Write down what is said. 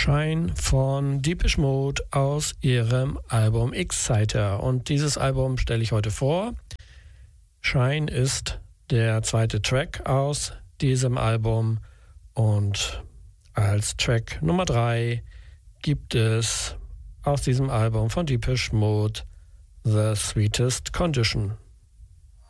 Shine von Depeche Mode aus ihrem Album Exciter. Und dieses Album stelle ich heute vor. Shine ist der zweite Track aus diesem Album und als Track Nummer 3 gibt es aus diesem Album von Depeche Mode The Sweetest Condition.